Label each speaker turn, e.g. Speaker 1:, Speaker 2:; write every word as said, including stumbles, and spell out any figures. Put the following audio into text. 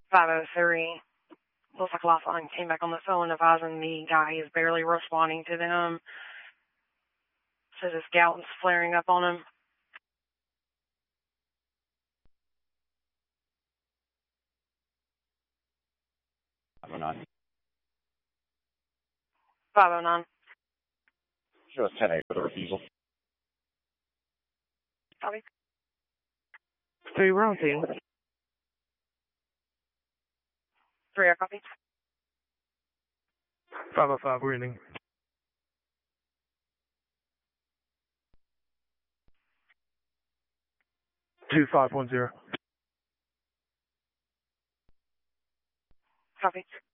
Speaker 1: five oh three. Looks like Lifeline came back on the phone advising the guy is barely responding to them. Says his gout is flaring up on him.
Speaker 2: five oh nine.
Speaker 1: five oh nine.
Speaker 2: Show us ten eight for the refusal.
Speaker 1: Copy.
Speaker 3: Three round two.
Speaker 1: Three, I copy.
Speaker 3: five oh five, reading. two five one zero.
Speaker 1: Copy.